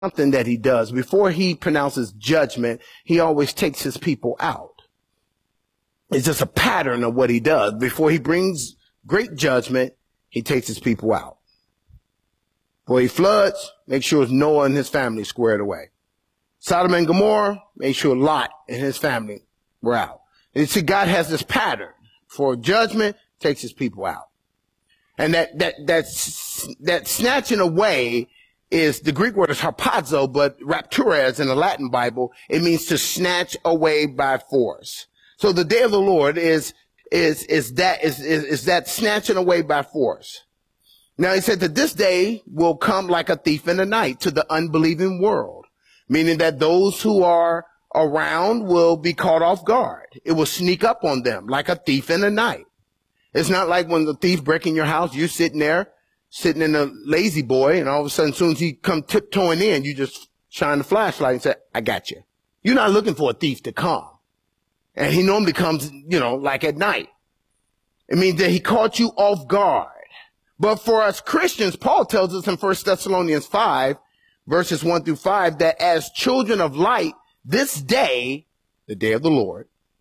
something that he does. Before he pronounces judgment, he always takes his people out. It's just a pattern of what he does. Before he brings great judgment, he takes his people out. Before he floods, make sure Noah and his family squared away. Sodom and Gomorrah, make sure Lot and his family were out. And you see, God has this pattern. For judgment, takes his people out. And that snatching away is, the Greek word is harpazo, but rapturez in the Latin Bible, it means to snatch away by force. So the day of the Lord is that snatching away by force. Now he said that this day will come like a thief in the night to the unbelieving world, meaning that those who are around will be caught off guard. It will sneak up on them like a thief in the night. It's not like when the thief breaking your house, you're sitting there, sitting in a lazy boy, and all of a sudden, as soon as he come tiptoeing in, you just shine the flashlight and say, I got you. You're not looking for a thief to come. And he normally comes, like at night. It means that he caught you off guard. But for us Christians, Paul tells us in 1 Thessalonians 5, verses 1 through 5, that as children of light, this day, the day of the Lord,